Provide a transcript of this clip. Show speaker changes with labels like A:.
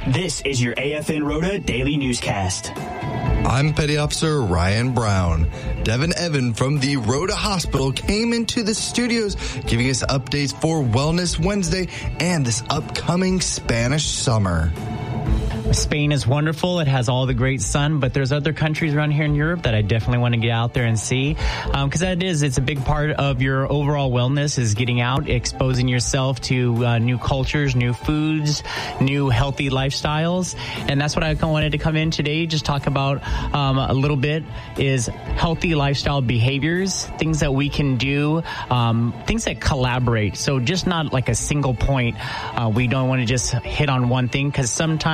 A: This is your AFN Rota Daily Newscast.
B: I'm Petty Officer Ryan Brown. Devin Evan from the Rota Hospital came into the studios giving us updates for Wellness Wednesday and this upcoming Spanish summer.
C: Spain is wonderful. It has all the great sun, but there's other countries around here in Europe that I definitely want to get out there and see. Because it's a big part of your overall wellness is getting out, exposing yourself to new cultures, new foods, new healthy lifestyles. And that's what I wanted to come in today, just talk about a little bit is healthy lifestyle behaviors, things that we can do, things that collaborate. So just not like a single point. We don't want to just hit on one thing because sometimes